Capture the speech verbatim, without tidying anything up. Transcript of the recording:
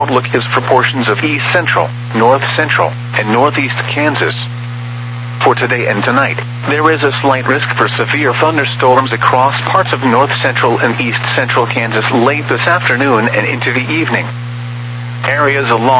outlook is for portions of east central, north central, and northeast Kansas. For today and tonight, there is a slight risk for severe thunderstorms across parts of north central and east central Kansas late this afternoon and into the evening. Areas along